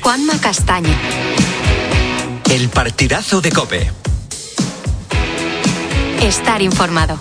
Juanma Castaño. El partidazo de COPE. Estar informado.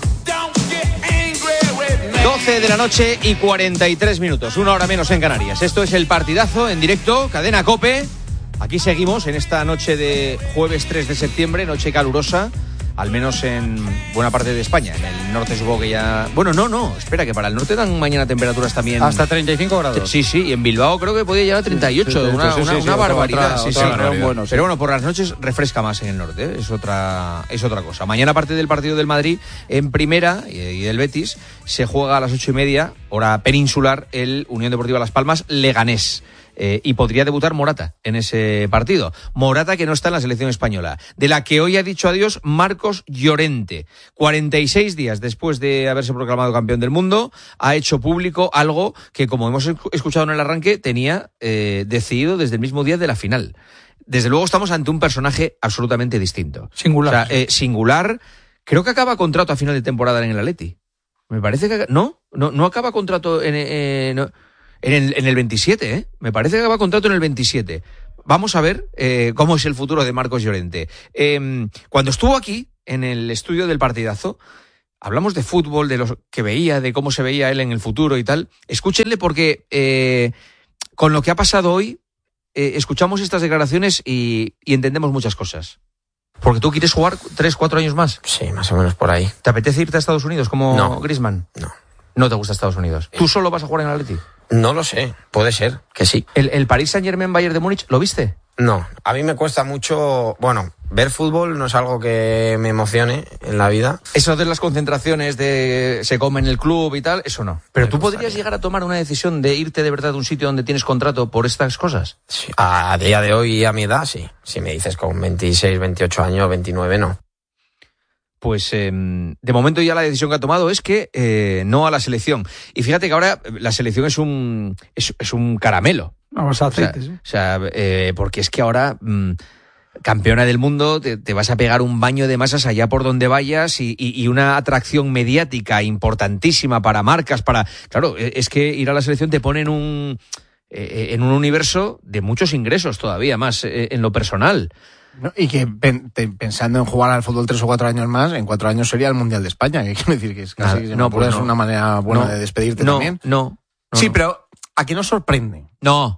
12 de la noche y 43 minutos, una hora menos en Canarias. Esto es el partidazo en directo, cadena COPE. Aquí seguimos en esta noche de jueves 3 de septiembre, noche calurosa, al menos en buena parte de España. En el norte supongo que ya... Bueno, no, espera, que para el norte dan mañana temperaturas también... Hasta 35 grados. Sí, y en Bilbao creo que podía llegar a 38, una barbaridad. Bueno, Pero bueno, por las noches refresca más en el norte, ¿eh? Es otra cosa. Mañana, aparte del partido del Madrid, en primera, y del Betis, se juega a las 8:30, hora peninsular, el Unión Deportiva Las Palmas Leganés. Y podría debutar Morata en ese partido. Morata, que no está en la selección española, de la que hoy ha dicho adiós Marcos Llorente. 46 días después de haberse proclamado campeón del mundo, ha hecho público algo que, como hemos escuchado en el arranque, tenía decidido desde el mismo día de la final. Desde luego estamos ante un personaje absolutamente distinto. Singular. O sea, singular. Creo que acaba contrato a final de temporada en el Atleti. Me parece que... No acaba contrato en el 27, ¿eh? Me parece que acaba contrato en el 27. Vamos a ver cómo es el futuro de Marcos Llorente. Cuando estuvo aquí, en el estudio del partidazo, hablamos de fútbol, de lo que veía, de cómo se veía él en el futuro y tal. Escúchenle porque con lo que ha pasado hoy, escuchamos estas declaraciones y entendemos muchas cosas. Porque tú quieres jugar 3-4 años más. Sí, más o menos por ahí. ¿Te apetece irte a Estados Unidos como No. Griezmann? No. ¿No te gusta Estados Unidos? ¿Tú solo vas a jugar en el Atleti? No lo sé, puede ser que sí. ¿El Paris Saint-Germain Bayern de Múnich, lo viste? No, a mí me cuesta mucho, ver fútbol no es algo que me emocione en la vida. Eso de las concentraciones, de se come en el club y tal, eso no. Pero tú podrías llegar a tomar una decisión de irte de verdad a un sitio donde tienes contrato por estas cosas. Sí, a día de hoy, a mi edad, sí. Si me dices con 26, 28 años, 29, no. Pues de momento ya la decisión que ha tomado es que no a la selección. Y fíjate que ahora la selección es un caramelo. Vamos a aceite, sí. O sea, porque es que ahora campeona del mundo, te vas a pegar un baño de masas allá por donde vayas y una atracción mediática importantísima para marcas, Claro, es que ir a la selección te pone en un universo de muchos ingresos todavía más en lo personal. No, y que pensando en jugar al fútbol 3 o 4 años más, en 4 años sería el Mundial de España, que quiero decir que es casi es una manera buena de despedirte también. No. Sí, pero aquí nos sorprende. No.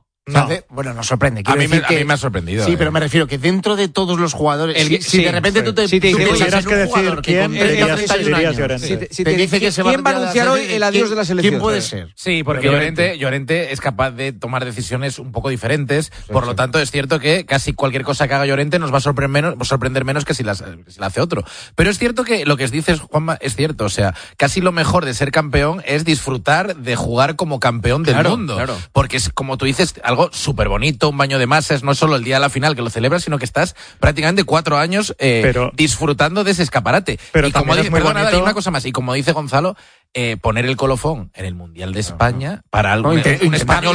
Nos sorprende. A mí me ha sorprendido. Sí, pero me refiero que dentro de todos los jugadores, si de repente tú piensas tuvieras en que un decir jugador quién, que con dirías 31 Llorente. años te dice que se va a ¿quién va a anunciar hoy el adiós de la selección? ¿Quién puede ser? Sí, porque Llorente es capaz de tomar decisiones un poco diferentes. Por lo tanto, es cierto que casi cualquier cosa que haga Llorente nos va a sorprender menos que si la hace otro. Pero es cierto que lo que dices, Juanma, es cierto. O sea, casi lo mejor de ser campeón es disfrutar de jugar como campeón del mundo. Claro. Porque es, como tú dices, algo súper bonito, un baño de masas, no solo el día de la final que lo celebras, sino que estás prácticamente 4 años disfrutando de ese escaparate. Pero y como dice, y una cosa más, y como dice Gonzalo, poner el colofón en el Mundial de España para algo, un español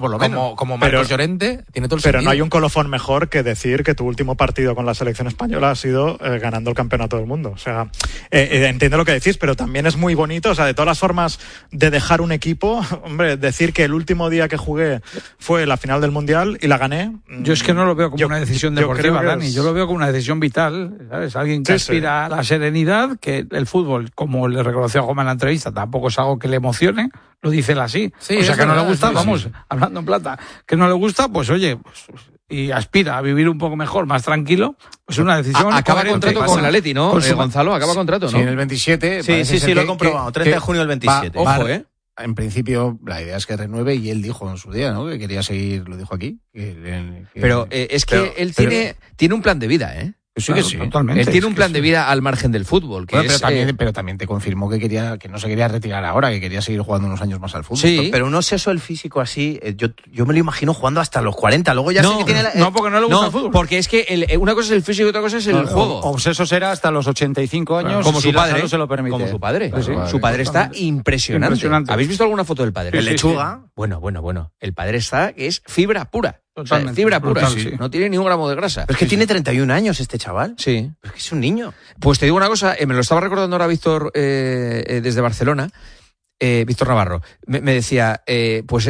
como Marcos Llorente tiene todo el sentido. Pero no hay un colofón mejor que decir que tu último partido con la selección española ha sido ganando el campeonato del mundo. O sea, entiendo lo que decís, pero también es muy bonito, o sea, de todas las formas de dejar un equipo, hombre, decir que el último día que jugué fue la final del Mundial y la gané. Yo es que no lo veo como una decisión deportiva, Dani. Yo lo veo como una decisión vital, ¿sabes? Alguien que aspira a la serenidad, que el fútbol, como le reconoció a Juanma en la entrevista, tampoco es algo que le emocione, lo dice él así. Sí, o sea, que no le gusta, hablando en plata, que no le gusta, pues oye, y aspira a vivir un poco mejor, más tranquilo, pues una decisión. Acaba contrato con el Atleti, ¿no? Gonzalo, acaba contrato, ¿no? Sí, en el 27. Sí, lo he comprobado. 30 de junio del 27. Ojo, En principio, la idea es que renueve y él dijo en su día, ¿no? Que quería seguir, lo dijo aquí. Pero es que él tiene un plan de vida, ¿eh? Sí, que sí. Totalmente. Él tiene un plan de vida al margen del fútbol. Pero también te confirmó que no se quería retirar ahora, que quería seguir jugando unos años más al fútbol. Sí. Pero un obseso el físico así, yo me lo imagino jugando hasta los 40. Luego ya sé que tiene no, porque no le gusta el fútbol. Porque es que una cosa es el físico y otra cosa es el juego. Obseso será hasta los 85 años, como su padre, se lo permite. Como su padre. Sí. Su padre está impresionante. ¿Habéis visto alguna foto del padre? ¿El lechuga? Bueno. El padre está, que es fibra pura. Totalmente. O sea, fibra pura, sí. No tiene ni un gramo de grasa. Pero es que tiene 31 años este chaval. Sí. Es que es un niño. Pues te digo una cosa, me lo estaba recordando ahora Víctor desde Barcelona, Víctor Navarro, me decía, pues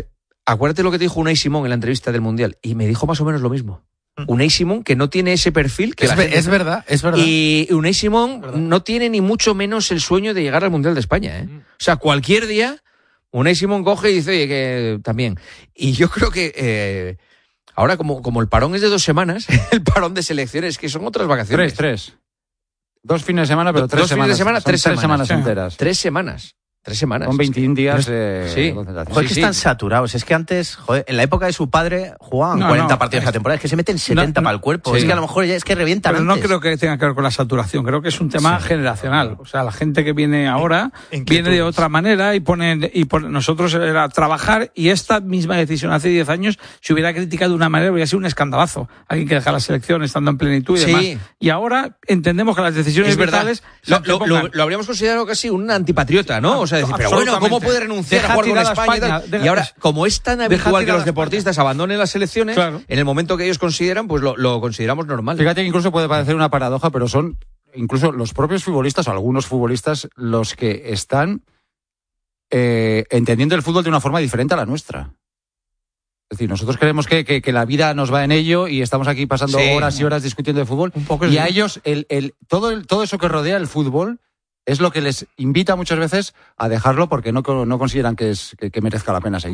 acuérdate lo que te dijo Unai Simón en la entrevista del Mundial, y me dijo más o menos lo mismo. Unai Simón, que no tiene ese perfil. Que es verdad. Y Unai Simón no tiene ni mucho menos el sueño de llegar al Mundial de España. O sea, cualquier día, Unai Simón coge y dice, oye, que también. Y yo creo que ahora, como el parón es de 2 semanas, el parón de selecciones, que son otras vacaciones. 3. 2 fines de semana, pero 3 semanas. 2 fines de semana, 3 semanas enteras. 3 semanas. 3 semanas. Son 21 días sí. de concentración. Joder, que están saturados. Es que antes, joder, en la época de su padre jugaban 40 partidos a la temporada. Es que se meten 70 para el cuerpo. Es que a lo mejor ya es que revientan Pero antes. no creo que tenga que ver con la saturación. Creo que es un tema generacional. O sea, la gente que viene ahora viene de otra manera y nosotros era trabajar, y esta misma decisión hace 10 años, si hubiera criticado de una manera, hubiera sido un escandalazo. Alguien que deja la selección estando en plenitud y demás. Y ahora entendemos que las decisiones vitales... Lo habríamos considerado casi un antipatriota, ¿no? O sea, decir, pero bueno, ¿cómo puede renunciar a jugar con España? Y ahora, como es tan habitual que los deportistas abandonen las selecciones, en el momento que ellos consideran, pues lo consideramos normal. Fíjate que incluso puede parecer una paradoja, pero son incluso los propios futbolistas o algunos futbolistas los que están entendiendo el fútbol de una forma diferente a la nuestra. Es decir, nosotros creemos que la vida nos va en ello y estamos aquí pasando horas y horas discutiendo de fútbol. Y a ellos, todo eso que rodea el fútbol es lo que les invita muchas veces a dejarlo porque no consideran que merezca la pena seguir.